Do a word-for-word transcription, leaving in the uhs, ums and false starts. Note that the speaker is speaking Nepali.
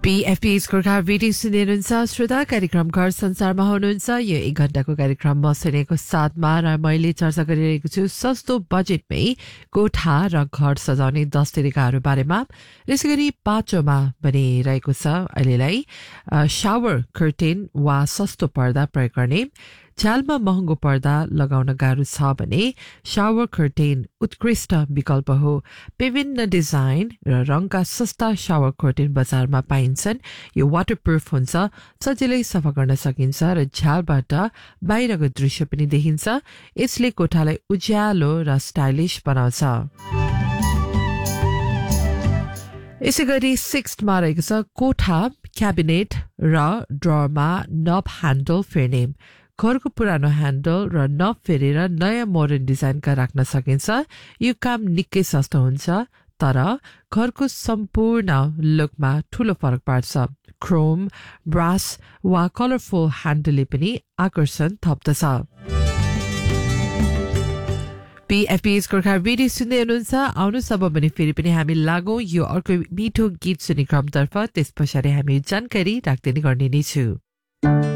पीएफपी's गोर्खा रेडियो सुन्दै हुनुहुन्छ श्रोता कार्यक्रम घर संसारमा हुनुहुन्छ यो एक घण्टाको कार्यक्रम म सुनेको साथमा र मैले चर्चा गरिरहेको छु सस्तो बजेटमै कोठा र घर सजाउने दस तरिकाहरू बारेमा यसैगरी पाँचौंमा बनिरहेको छ अहिलेलाई शावर कर्टेन वा सस्तो पर्दा प्रयोग गर्ने झ्यालमा महँगो पर्दा लगाउन गाह्रो छ भने शावर कर्टेन उत्कृष्ट विकल्प हो विभिन्न डिजाइन र रङका सस्ता शावर कर्टेन बजारमा पाइन्छन् यो वाटरप्रुफ हुन्छ सजिलै सफा गर्न सकिन्छ र झ्यालबाट बाहिरको दृश्य पनि देखिन्छ यसले कोठालाई उज्यालो र स्टाइलिश बनाउँछ यसैगरी सिक्समा रहेको छ कोठा क्याबिनेट र ड्ररमा नब ह्यान्डल फेर्ने घरको पुरानो ह्यान्डल र नब फेरेर नयाँ मोडर्न डिजाइनका राख्न सकिन्छ यो काम निकै सस्तो हुन्छ तर घरको सम्पूर्ण लुकमा ठूलो फरक पार्छ क्रोम ब्रास वा कलरफुल ह्यान्डलले पनि आकर्षण थप्दछ पीएफपी's गोर्खा रेडियो सुन्दै हुनुहुन्छ आउनुहोस् अब भने फेरि पनि हामी लागौं यो अर्को मिठो गीत सुन्ने क्रमतर्फ त्यस पछाडि हामी जानकारी राख्दै गर्ने नै छु